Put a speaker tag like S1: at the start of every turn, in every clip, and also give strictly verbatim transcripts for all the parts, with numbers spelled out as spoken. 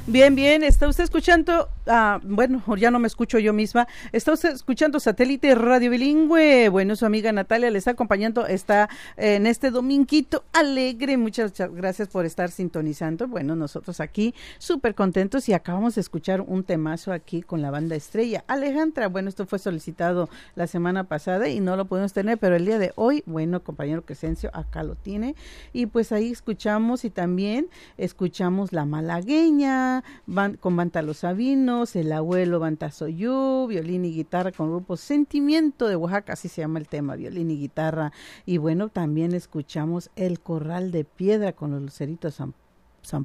S1: Bien, bien, está usted escuchando, ah, bueno, ya no me escucho yo misma, está usted escuchando Satélite Radio Bilingüe. Bueno, su amiga Natalia le está acompañando, está eh, en este dominguito alegre. Muchas gracias por estar sintonizando. Bueno, nosotros aquí súper contentos y acabamos de escuchar un temazo aquí con la banda Estrella Alejandra. Bueno, esto fue solicitado la semana pasada y no lo pudimos tener, pero el día de hoy, bueno, compañero Crescencio acá lo tiene, y pues ahí escuchamos, y también escuchamos La Malagueña Van, con Banta Los Sabinos, El Abuelo Banta Soyú, violín y guitarra con grupo Sentimiento de Oaxaca, así se llama el tema, violín y guitarra. Y bueno, también escuchamos El Corral de Piedra con los Luceritos San, San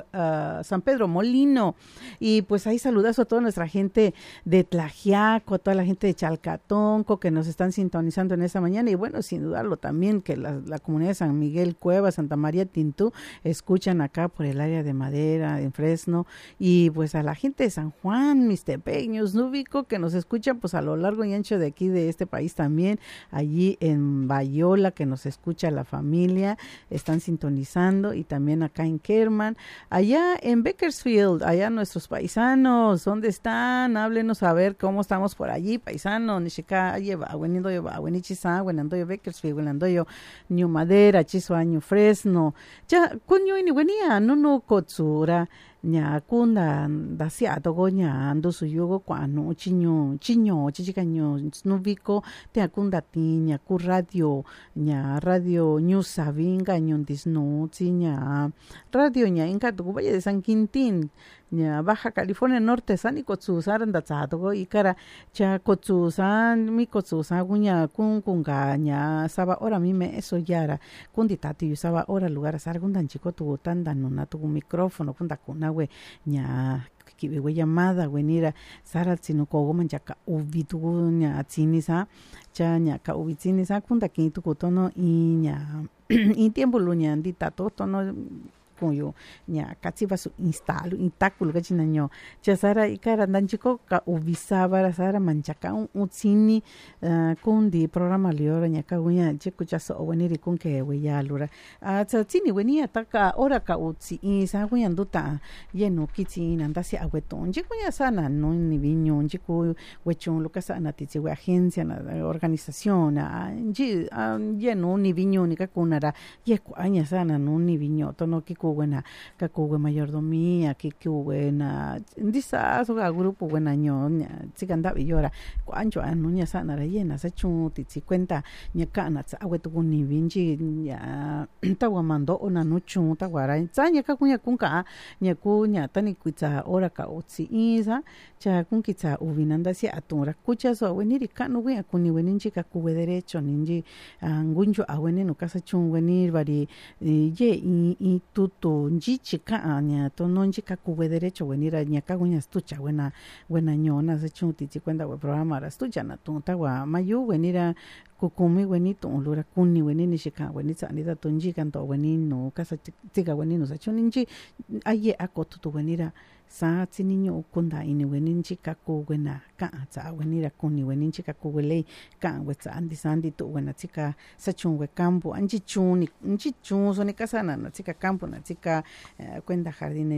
S1: Uh, San Pedro Molino. Y pues ahí saludazo a toda nuestra gente de Tlaxiaco, a toda la gente de Chalcatonco que nos están sintonizando en esta mañana, y bueno, sin dudarlo también que la, la comunidad de San Miguel Cueva, Santa María Tintú, escuchan acá por el área de Madera, en Fresno, y pues a la gente de San Juan, Mistepeños, Núbico, que nos escuchan pues a lo largo y ancho de aquí de este país también, allí en Bayola, que nos escucha la familia, están sintonizando, y también acá en Kerman. Allá en Bakersfield, allá nuestros paisanos, ¿dónde están? Háblenos a ver cómo estamos por allí, paisanos. Nishika, lleva, buenindo lleva, buenichisa, buenandoyo Bakersfield, buenandoyo New Madera, Chisua, New Fresno. Ya, kunyo ini buenia, no no kotsura. Nya kunda dasia togo nya ando suyugo kwano chinyo chinyo chichikanyo snubiko te akunda tinya ku radio nya radio New Savinga nyon disno nya radio nya inka tu vaya de San Quintín nya Baja California Norte sani kotsusan da tsato ikara cha kotsusan mi kotsusan gunya kun kunga nya saba ora mi me eso yara kunditati saba ora lugar sargundan chico tu tanda nuna tu micrófono kunda kuna we nya kiwe llamada wenira sara sino kogo manjaka ubitu nya tsinisa cha nya ka ubitsinisa kunda kintu kotono inya in tiempo lunya ndita tono kuyo nya katsiba su instalo intakul gachinanyo cha sara ikara danchiko ka ubisaba sara manchaka un utsini uh, kundi programa liora nya ka gunya chikucha so weniri kunke we ya lura a uh, tsini wenia taka ora ka utsi isa gunya nduta yeno kitsin andasi aweton chikunya sana no ni viño chiku wechon lo casa na titsi we agencia na organización a nji yeno ni viño ni ka kunara yeku anya sana no ni viño tono kiku buena kakuwe mayordomía que que buena ndisa so ga grupo buena ñoña tsikanda biyora kwancho anuña sana rayena sa chuti cuenta nya kana tsa awetu ni vinji nya tawa mando ona nuchu tawara tsanya kakunya kunka nya kunya tani kuitsa ora ka otsi isa cha kunkitsa uvinanda si atura kucha so weniri kanu we kuni weninji kakuwe derecho ninji ngunjo awene no kasa chun wenir bari ye i tu to njichi ka nya to nonji ka kuwe derecho wenira nya ka gunya stucha buena buena ñona se chuti ti cuenta we programa ra stucha na tu ta wa mayu wenira kukumi weni to lura kuni weni ni shika weni sa ni da tonji kan to weni no ka sa tiga weni no sa chuninji aye akotu to wenira sa tsiniño kunda ini weni chika ku wena ka sa wenira kuni weni chika ku wele ka we sa andi sandi to wena chika sa chunwe campo anji chuni anji chun so ni kasana na chika campo na chika uh, cuenta jardín